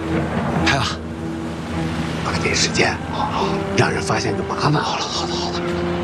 拍吧， 抓紧时间，让人发现就麻烦。 好了。